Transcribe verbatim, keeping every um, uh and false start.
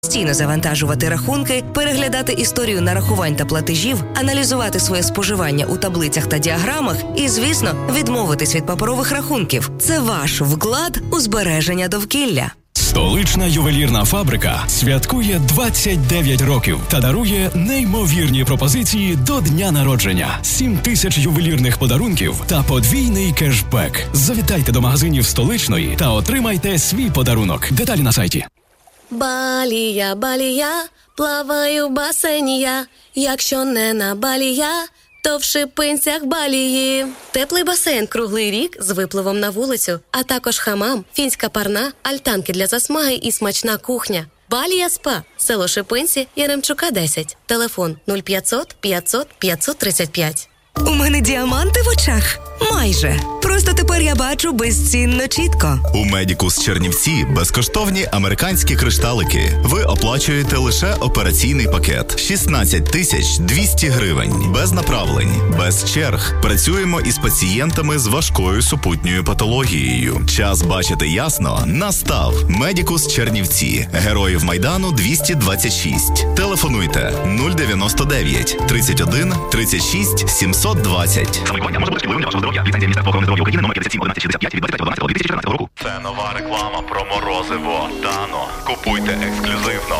Постійно завантажувати рахунки, переглядати історію нарахувань та платежів, аналізувати своє споживання у таблицях та діаграмах і, звісно, відмовитись від паперових рахунків. Це ваш вклад у збереження довкілля. Столична ювелірна фабрика святкує двадцять дев'ять років та дарує неймовірні пропозиції до дня народження. сім тисяч ювелірних подарунків та подвійний кешбек. Завітайте до магазинів Столичної та отримайте свій подарунок. Деталі на сайті. Балія, балія, плаваю в басейні я. Якщо не на балія, то в Шипинцях балії. Теплий басейн круглий рік з випливом на вулицю, а також хамам, фінська парна, альтанки для засмаги і смачна кухня. Балія СПА. Село Шипинці, Яремчука, десять. Телефон нуль п'ятсот п'ятсот п'ятсот тридцять п'ять. У мене діаманти в очах? Майже. Просто тепер я бачу безцінно чітко. У Медікус Чернівці безкоштовні американські кришталики. Ви оплачуєте лише операційний пакет. шістнадцять тисяч двісті гривень. Без направлень, без черг. Працюємо із пацієнтами з важкою супутньою патологією. Час бачити ясно настав. Медікус Чернівці. Героїв Майдану двісті двадцять шість. Телефонуйте нуль дев'яносто дев'ять тридцять один тридцять шість сімсот двадцять. Самолікування може бути шкідливим для вашого здоров'я. Від Міністерства охорони здоров'я України номер п'ятдесят сім одинадцять шістдесят п'ять від двадцять третього дві тисячі чотирнадцятого року. Це нова реклама про морозиво Дано. Купуйте ексклюзивно.